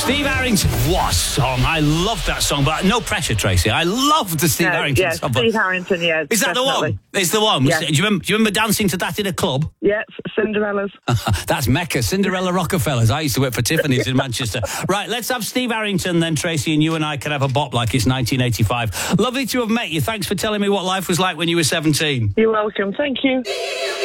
Steve Harrington, what a song. I love that song, but no pressure, Tracy. I love the Steve Harrington song. Steve Harrington, yeah. Is that definitely. the one? It's the one. Yeah. Do you remember dancing to that in a club? Yeah, Cinderella's. That's Mecca, Cinderella Rockefellers. I used to work for Tiffany's in Manchester. Right, let's have Steve Harrington then, Tracy, and you and I can have a bop like it's 1985. Lovely to have met you. Thanks for telling me what life was like when you were 17. You're welcome. Thank you.